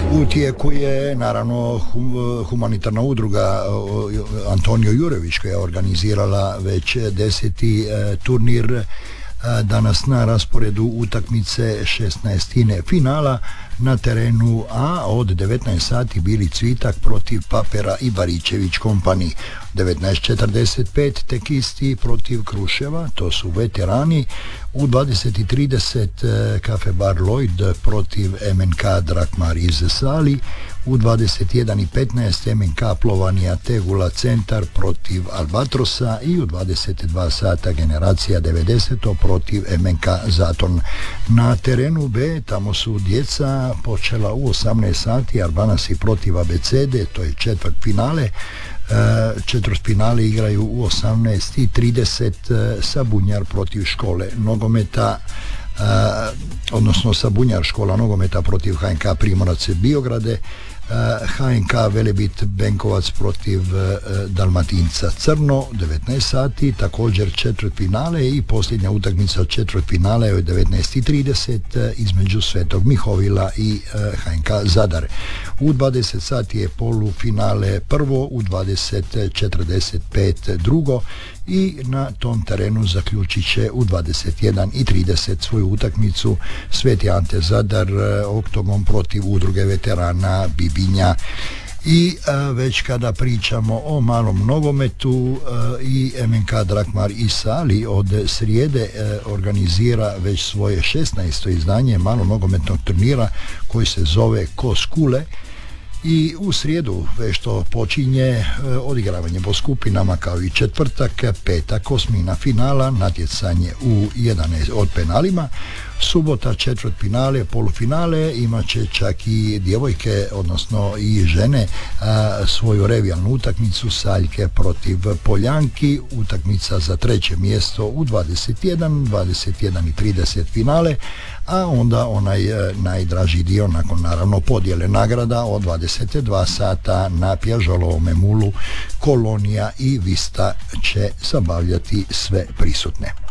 U tijeku je naravno humanitarna udruga Antonio Jurević koja je organizirala već 10. turnir. Danas na rasporedu utakmice 16. finala na terenu A od 19 sati Bili Cvitak protiv Papera i Baričević Kompani. 19:45 Tekisti protiv Kruševa, to su veterani. U 20:30 Kafe Bar Lloyd protiv MNK Drakmar iz Sali. U 21:15 MNK Plovanija Tegula Centar protiv Albatrosa i u 22 sata Generacija 90 protiv MNK Zaton. Na terenu B tamo su djeca počela u 18 sati Arbanasi protiv Abecede, to je četvrt finale. Četvrtfinale igraju u 18:30 Sabunjar protiv Škole nogometa, odnosno Sabunjar Škola nogometa protiv HNK Primorac Biograde, HNK Velebit Benkovac protiv Dalmatinca Crno 19 sati, također četvrtfinale i posljednja utakmica četvrtfinale je 19:30 između Svetog Mihovila i HNK Zadar. U 20 sati je polufinale prvo, u 20:45 drugo i na tom terenu zaključit će u 21:30 svoju utakmicu Sveti Ante Zadar oktogon protiv udruge veterana Bibinja. I već kada pričamo o malom nogometu, i MNK Drakmar i Sali od srijede organizira već svoje 16. izdanje malog nogometnog turnira koji se zove Koskule. I u srijedu već to počinje odigravanje po skupinama kao i četvrtak, petak osmina finala, natjecanje u 11 od penalima, subota četvrtfinale, polufinale, imat će čak i djevojke, odnosno i žene, svoju revijalnu utakmicu Saljke protiv Poljanki, utakmica za treće mjesto u 21:30 finale, a onda onaj najdraži dio nakon naravno podjele nagrada od 22 sata na Pjažolovome mulu Kolonija i Vista će zabavljati sve prisutne.